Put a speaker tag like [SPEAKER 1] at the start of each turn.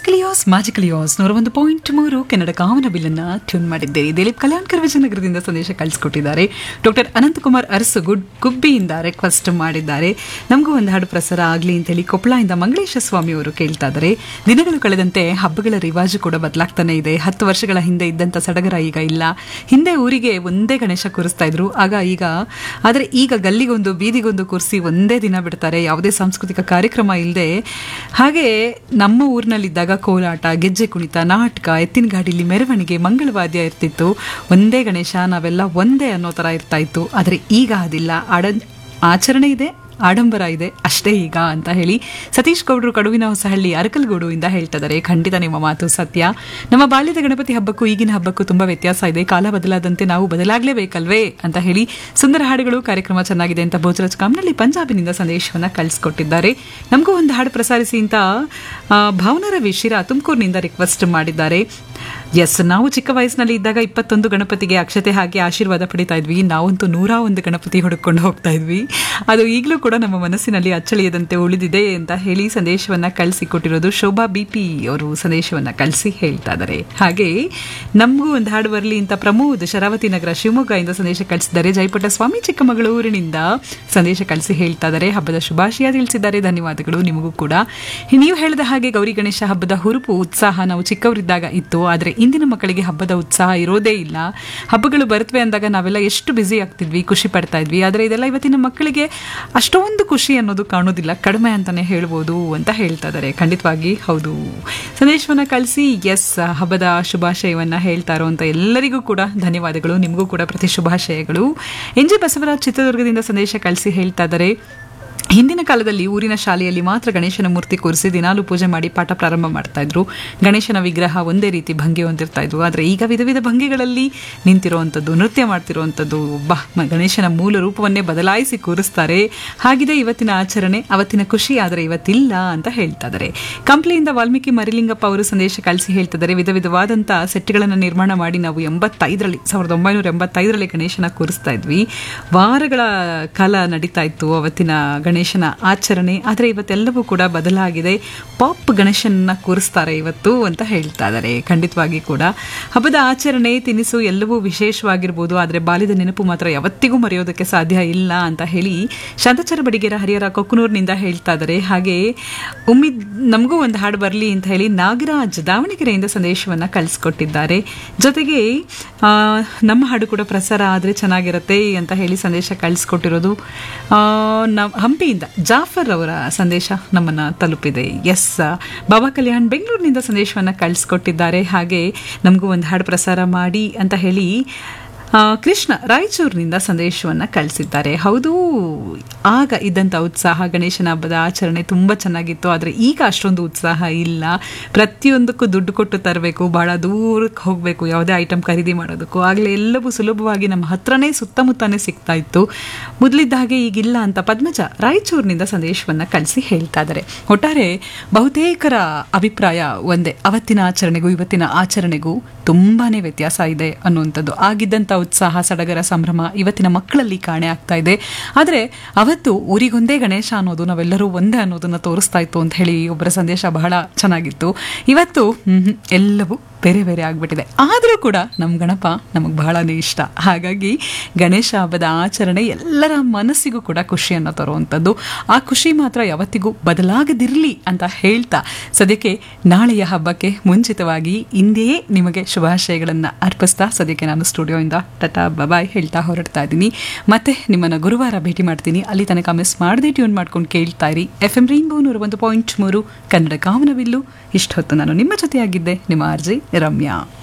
[SPEAKER 1] ಮ್ಯಾಜಿಕಲಿಯಾಸ್ 101.3 ಕನ್ನಡ ಕಾಮನ ಬಿಲ್ಲನ್ನ tune ಮಾಡಿದ್ದೇನೆ. ದಿಲೀಪ್ ಕಲ್ಯಾಣ್ಕರ್ ವಿಜಯನಗರದಿಂದ ಸಂದೇಶ ಕಳಿಸಿಕೊಟ್ಟಿದ್ದಾರೆ. Doctor Ananthkumar Arasu ಗುಬ್ಬಿಯಿಂದ request ಮಾಡಿದ್ದಾರೆ. ನಮಗೂ ಒಂದು ಹಾಡು ಪ್ರಸಾರ ಆಗಲಿ ಅಂತೇಳಿ ಕೊಪ್ಪಳದಿಂದ ಮಂಗಳೇಶ ಸ್ವಾಮಿ ಅವರು ಕೇಳ್ತಾ ಇದ್ದಾರೆ. ದಿನಗಳು ಕಳೆದಂತೆ ಹಬ್ಬಗಳ ರಿವಾಜು ಕೂಡ ಬದಲಾಗ್ತಾನೆ ಇದೆ. 10 ವರ್ಷಗಳ ಹಿಂದೆ ಇದ್ದಂಥ ಸಡಗರ ಈಗ ಇಲ್ಲ. ಹಿಂದೆ ಊರಿಗೆ ಒಂದೇ ಗಣೇಶ ಕೂರಿಸ್ತಾ ಇದ್ರು. ಆದರೆ ಈಗ ಗಲ್ಲಿಗೊಂದು ಬೀದಿಗೊಂದು ಕೂರಿಸಿ ಒಂದೇ ದಿನ ಬಿಡ್ತಾರೆ, ಯಾವುದೇ ಸಾಂಸ್ಕೃತಿಕ ಕಾರ್ಯಕ್ರಮ ಇಲ್ಲದೆ. ಹಾಗೆ ನಮ್ಮ ಊರಿನಲ್ಲಿದ್ದಾಗ ಕೋಲಾಟ, ಗೆಜ್ಜೆ ಕುಣಿತ, ನಾಟಕ, ಎತ್ತಿನ ಗಾಡಿಲಿ ಮೆರವಣಿಗೆ, ಮಂಗಳವಾದ್ಯ ಇರ್ತಿತ್ತು. ಒಂದೇ ಗಣೇಶ, ನಾವೆಲ್ಲ ಒಂದೇ ಅನ್ನೋ ಥರ ಇರ್ತಾ ಇತ್ತು. ಆದರೆ ಈಗ ಅದಿಲ್ಲ. ಆಚರಣೆ ಇದೆ, ಆಡಂಬರ ಇದೆ ಅಷ್ಟೇ ಈಗ ಅಂತ ಹೇಳಿ ಸತೀಶ್ ಗೌಡರು ಕಡುವಿನ ಹೊಸಹಳ್ಳಿ ಅರಕಲ್ಗೂಡು ಇಂದ ಹೇಳ್ತಾ ಇದ್ದಾರೆ. ಖಂಡಿತ ನಿಮ್ಮ ಮಾತು ಸತ್ಯ. ನಮ್ಮ ಬಾಲ್ಯದ ಗಣಪತಿ ಹಬ್ಬಕ್ಕೂ ಈಗಿನ ಹಬ್ಬಕ್ಕೂ ತುಂಬಾ ವ್ಯತ್ಯಾಸ ಇದೆ. ಕಾಲ ಬದಲಾದಂತೆ ನಾವು ಬದಲಾಗಲೇಬೇಕಲ್ವೇ ಅಂತ ಹೇಳಿ ಸುಂದರ ಹಾಡುಗಳು, ಕಾರ್ಯಕ್ರಮ ಚೆನ್ನಾಗಿದೆ ಅಂತ ಭೋಜರಾಜ್ ಕಾಮ್ನಲ್ಲಿ ಪಂಜಾಬಿನಿಂದ ಸಂದೇಶವನ್ನ ಕಳಿಸ್ಕೊಟ್ಟಿದ್ದಾರೆ. ನಮಗೂ ಒಂದು ಹಾಡು ಪ್ರಸಾರಿಸಿ ಅಂತ ಭಾವನಾ ರವಿ ಶಿರಾ ತುಮಕೂರಿನಿಂದ ರಿಕ್ವೆಸ್ಟ್ ಮಾಡಿದ್ದಾರೆ. ಎಸ್, ನಾವು ಚಿಕ್ಕ ವಯಸ್ಸಿನಲ್ಲಿ ಇದ್ದಾಗ 21 ಗಣಪತಿಗೆ ಅಕ್ಷತೆ ಹಾಕಿ ಆಶೀರ್ವಾದ ಪಡಿತಾ ಇದ್ವಿ. ನಾವಂತೂ 101 ಗಣಪತಿ ಹುಡುಕೊಂಡು ಹೋಗ್ತಾ ಇದ್ವಿ. ಅದು ಈಗಲೂ ಕೂಡ ನಮ್ಮ ಮನಸ್ಸಿನಲ್ಲಿ ಅಚ್ಚಳಿಯದಂತೆ ಉಳಿದಿದೆ ಅಂತ ಹೇಳಿ ಸಂದೇಶವನ್ನ ಕಳಿಸಿಕೊಟ್ಟಿರೋದು ಶೋಭಾ ಬಿಪಿ ಅವರು ಸಂದೇಶವನ್ನ ಕಳಿಸಿ ಹೇಳ್ತಾ ಇದ್ದಾರೆ. ಹಾಗೆ ನಮಗೂ ಒಂದು ಹಾಡು ಬರಲಿ ಅಂತ ಪ್ರಮೋದ್ ಶರಾವತಿ ನಗರ ಶಿವಮೊಗ್ಗ ಇಂದ ಸಂದೇಶ ಕಳಿಸಿದ್ದಾರೆ. ಜಯಪುಟ್ಟ ಸ್ವಾಮಿ ಚಿಕ್ಕಮಗಳೂರಿನಿಂದ ಸಂದೇಶ ಕಳಿಸಿ ಹೇಳ್ತಾ ಇದ್ದಾರೆ. ಹಬ್ಬದ ಶುಭಾಶಯ ತಿಳಿಸಿದ್ದಾರೆ. ಧನ್ಯವಾದಗಳು ನಿಮಗೂ ಕೂಡ. ನೀವು ಹೇಳಿದ ಹಾಗೆ ಗೌರಿ ಗಣೇಶ ಹಬ್ಬದ ಹುರುಪು, ಉತ್ಸಾಹ ನಾವು ಚಿಕ್ಕವರಿದ್ದಾಗ ಇತ್ತು. ಆದರೆ ಇಂದಿನ ಮಕ್ಕಳಿಗೆ ಹಬ್ಬದ ಉತ್ಸಾಹ ಇರೋದೇ ಇಲ್ಲ. ಹಬ್ಬಗಳು ಬರುತ್ತವೆ ಅಂದಾಗ ನಾವೆಲ್ಲ ಎಷ್ಟು ಬ್ಯುಸಿ ಆಗ್ತಿದ್ವಿ, ಖುಷಿ ಪಡ್ತಾ ಇದ್ವಿ. ಆದರೆ ಇದೆಲ್ಲ ಇವತ್ತಿನ ಮಕ್ಕಳಿಗೆ ಅಷ್ಟೊಂದು ಖುಷಿ ಅನ್ನೋದು ಕಾಣೋದಿಲ್ಲ, ಕಡಿಮೆ ಅಂತಾನೆ ಹೇಳ್ಬೋದು ಅಂತ ಹೇಳ್ತಾ ಇದ್ದಾರೆ. ಖಂಡಿತವಾಗಿ ಹೌದು. ಸಂದೇಶವನ್ನ ಕಳಿಸಿ ಎಸ್ ಹಬ್ಬದ ಶುಭಾಶಯವನ್ನ ಹೇಳ್ತಾ ಇರುವಂತ ಎಲ್ಲರಿಗೂ ಕೂಡ ಧನ್ಯವಾದಗಳು. ನಿಮಗೂ ಕೂಡ ಪ್ರತಿ ಶುಭಾಶಯಗಳು. ಎನ್ ಜಿ ಬಸವರಾಜ್ ಚಿತ್ರದುರ್ಗದಿಂದ ಸಂದೇಶ ಕಳಿಸಿ ಹೇಳ್ತಾ ಇದ್ದಾರೆ. ಹಿಂದಿನ ಕಾಲದಲ್ಲಿ ಊರಿನ ಶಾಲೆಯಲ್ಲಿ ಮಾತ್ರ ಗಣೇಶನ ಮೂರ್ತಿ ಕೂರಿಸಿ ದಿನಾಲು ಪೂಜೆ ಮಾಡಿ ಪಾಠ ಪ್ರಾರಂಭ ಮಾಡ್ತಾ ಇದ್ರು. ಗಣೇಶನ ವಿಗ್ರಹ ಒಂದೇ ರೀತಿ ಭಂಗಿ ಹೊಂದಿರ್ತಾ ಇದ್ವು. ಆದರೆ ಈಗ ವಿಧ ವಿಧ ಭಂಗಿಗಳಲ್ಲಿ ನಿಂತಿರುವಂಥದ್ದು, ನೃತ್ಯ ಮಾಡ್ತಿರುವಂಥದ್ದು, ಗಣೇಶನ ಮೂಲ ರೂಪವನ್ನೇ ಬದಲಾಯಿಸಿ ಕೂರಿಸ್ತಾರೆ. ಹಾಗಿದೆ ಇವತ್ತಿನ ಆಚರಣೆ, ಅವತ್ತಿನ ಖುಷಿ ಆದರೆ ಇವತ್ತಿಲ್ಲ ಅಂತ ಹೇಳ್ತಾ ಇದ್ದಾರೆ. ಕಂಪ್ಲಿಯಿಂದ ವಾಲ್ಮೀಕಿ ಮರಿಲಿಂಗಪ್ಪ ಅವರು ಸಂದೇಶ ಕಳಿಸಿ ಹೇಳ್ತಾ ಇದ್ದಾರೆ. ವಿಧ ವಿಧವಾದಂಥ ಸೆಟ್ಗಳನ್ನು ನಿರ್ಮಾಣ ಮಾಡಿ ನಾವು 1985ರಲ್ಲಿ ಗಣೇಶನ ಕೂರಿಸ್ತಾ ಇದ್ವಿ. ವಾರಗಳ ಕಾಲ ನಡೀತಾ ಇತ್ತು ಅವತ್ತಿನ ಗಣೇಶನ ಆಚರಣೆ. ಆದರೆ ಇವತ್ತೆಲ್ಲವೂ ಕೂಡ ಬದಲಾಗಿದೆ. ಪಾಪ್ ಗಣೇಶನ ಕೂರಿಸ್ತಾರೆ ಇವತ್ತು ಅಂತ ಹೇಳ್ತಾ ಇದ್ದಾರೆ. ಖಂಡಿತವಾಗಿ ಕೂಡ ಹಬ್ಬದ ಆಚರಣೆ, ತಿನಿಸು ಎಲ್ಲವೂ ವಿಶೇಷವಾಗಿರ್ಬೋದು. ಆದರೆ ಬಾಲ್ಯದ ನೆನಪು ಮಾತ್ರ ಯಾವತ್ತಿಗೂ ಮರೆಯೋದಕ್ಕೆ ಸಾಧ್ಯ ಇಲ್ಲ ಅಂತ ಹೇಳಿ ಶಾಂತಚರ ಬಡಿಗೇರ ಹರಿಹರ ಕೊಕ್ಕನೂರಿನಿಂದ ಹೇಳ್ತಾ ಇದ್ದಾರೆ. ಹಾಗೆ ನಮಗೂ ಒಂದು ಹಾಡು ಬರಲಿ ಅಂತ ಹೇಳಿ ನಾಗರಾಜ್ ದಾವಣಗೆರೆಯಿಂದ ಸಂದೇಶವನ್ನ ಕಳಿಸ್ಕೊಟ್ಟಿದ್ದಾರೆ. ಜೊತೆಗೆ ನಮ್ಮ ಹಾಡು ಕೂಡ ಪ್ರಸಾರ ಆದರೆ ಚೆನ್ನಾಗಿರುತ್ತೆ ಅಂತ ಹೇಳಿ ಸಂದೇಶ ಕಳಿಸ್ಕೊಟ್ಟಿರೋದು ಹಂಪಿಯಿಂದ ಜಾಫರ್ ಅವರ ಸಂದೇಶ ನಮ್ಮನ್ನ ತಲುಪಿದೆ. ಎಸ್, ಬಾಬಾ ಕಲ್ಯಾಣ್ ಬೆಂಗಳೂರಿನಿಂದ ಸಂದೇಶವನ್ನ ಕಳಿಸ್ಕೊಟ್ಟಿದ್ದಾರೆ. ಹಾಗೆ ನಮಗೂ ಒಂದು ಹಾಡು ಪ್ರಸಾರ ಮಾಡಿ ಅಂತ ಹೇಳಿ ಕೃಷ್ಣ ರಾಯಚೂರಿನಿಂದ ಸಂದೇಶವನ್ನ ಕಳಿಸಿದ್ದಾರೆ. ಹೌದು, ಆಗ ಇದ್ದಂಥ ಉತ್ಸಾಹ, ಗಣೇಶನ ಹಬ್ಬದ ಆಚರಣೆ ತುಂಬ ಚೆನ್ನಾಗಿತ್ತು. ಆದರೆ ಈಗ ಅಷ್ಟೊಂದು ಉತ್ಸಾಹ ಇಲ್ಲ. ಪ್ರತಿಯೊಂದಕ್ಕೂ ದುಡ್ಡು ಕೊಟ್ಟು ತರಬೇಕು, ಬಹಳ ದೂರಕ್ಕೆ ಹೋಗಬೇಕು ಯಾವುದೇ ಐಟಮ್ ಖರೀದಿ ಮಾಡೋದಕ್ಕೂ. ಆಗಲೇ ಎಲ್ಲವೂ ಸುಲಭವಾಗಿ ನಮ್ಮ ಹತ್ರನೇ ಸುತ್ತಮುತ್ತನೇ ಸಿಗ್ತಾ ಇತ್ತು. ಮೊದಲಿದ್ದ ಹಾಗೆ ಈಗಿಲ್ಲ ಅಂತ ಪದ್ಮಜ ರಾಯಚೂರಿನಿಂದ ಸಂದೇಶವನ್ನ ಕಳಿಸಿ ಹೇಳ್ತಾ ಇದ್ದಾರೆ. ಒಟ್ಟಾರೆ ಬಹುತೇಕರ ಅಭಿಪ್ರಾಯ ಒಂದೇ, ಅವತ್ತಿನ ಆಚರಣೆಗೂ ಇವತ್ತಿನ ಆಚರಣೆಗೂ ತುಂಬಾನೇ ವ್ಯತ್ಯಾಸ ಇದೆ ಅನ್ನುವಂಥದ್ದು. ಆಗಿದ್ದಂಥ ಉತ್ಸಾಹ, ಸಡಗರ, ಸಂಭ್ರಮ ಇವತ್ತಿನ ಮಕ್ಕಳಲ್ಲಿ ಕಾಣೆ ಆಗ್ತಾ ಇದೆ. ಆದರೆ ಅವತ್ತು ಊರಿಗೊಂದೇ ಗಣೇಶ ಅನ್ನೋದು, ನಾವೆಲ್ಲರೂ ಒಂದೇ ಅನ್ನೋದನ್ನ ತೋರಿಸ್ತಾ ಇತ್ತು ಅಂತ ಹೇಳಿ ಒಬ್ಬರ ಸಂದೇಶ ಬಹಳ ಚೆನ್ನಾಗಿತ್ತು. ಇವತ್ತು ಎಲ್ಲವೂ ಬೇರೆ ಬೇರೆ ಆಗ್ಬಿಟ್ಟಿದೆ. ಆದರೂ ಕೂಡ ನಮ್ಮ ಗಣಪ ನಮಗೆ ಬಹಳನೇ ಇಷ್ಟ. ಹಾಗಾಗಿ ಗಣೇಶ ಹಬ್ಬದ ಆಚರಣೆ ಎಲ್ಲರ ಮನಸ್ಸಿಗೂ ಕೂಡ ಖುಷಿಯನ್ನು ತರುವಂಥದ್ದು. ಆ ಖುಷಿ ಮಾತ್ರ ಯಾವತ್ತಿಗೂ ಬದಲಾಗದಿರಲಿ ಅಂತ ಹೇಳ್ತಾ ಸದ್ಯಕ್ಕೆ ನಾಳೆಯ ಹಬ್ಬಕ್ಕೆ ಮುಂಚಿತವಾಗಿ ಇಂದಿಯೇ ನಿಮಗೆ ಶುಭಾಶಯಗಳನ್ನು ಅರ್ಪಿಸ್ತಾ ಸದ್ಯಕ್ಕೆ ನಾನು ಸ್ಟುಡಿಯೋಯಿಂದ ಟಾಟಾ ಬಾಯ್ ಹೇಳ್ತಾ ಹೊರಡ್ತಾ ಇದ್ದೀನಿ. ಮತ್ತೆ ನಿಮ್ಮನ್ನು ಗುರುವಾರ ಭೇಟಿ ಮಾಡ್ತೀನಿ. ಅಲ್ಲಿ ತನಕ ಮಿಸ್ ಮಾಡದೆ ಟ್ಯೂನ್ ಮಾಡ್ಕೊಂಡು ಕೇಳ್ತಾ ಇರಿ FM ರೈನ್ಬೋ 101.3 ಕನ್ನಡ ಕಾಮನಬಿಲ್ಲು. ಇಷ್ಟೊತ್ತು ನಾನು ನಿಮ್ಮ ಜೊತೆಯಾಗಿದ್ದೆ, ನಿಮ್ಮ ಆರ್ಜೆ ರಮ್ಯಾ.